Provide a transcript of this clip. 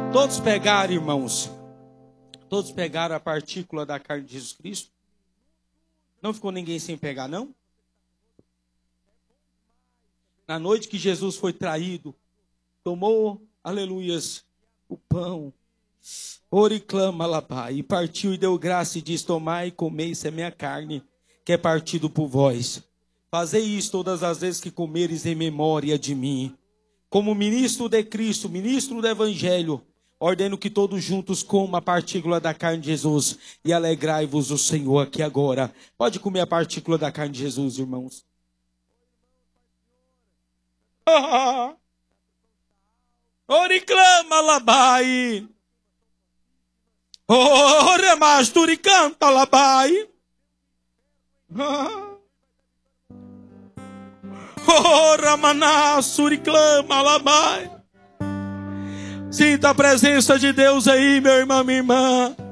Todos pegaram, irmãos. Todos pegaram a partícula da carne de Jesus Cristo? Não ficou ninguém sem pegar, não? Na noite que Jesus foi traído, tomou, aleluias, o pão, oriclama labai, e partiu e deu graça e disse: tomai e comei, isso é minha carne, que é partido por vós. Fazei isso todas as vezes que comeres em memória de mim. Como ministro de Cristo, ministro do Evangelho, ordeno que todos juntos comam a partícula da carne de Jesus e alegrai-vos o Senhor aqui agora. Pode comer a partícula da carne de Jesus, irmãos. Oriclama labai. Ora mas turicanta labai. Ora maná suriclama labai. Sinta a presença de Deus aí, meu irmão, minha irmã.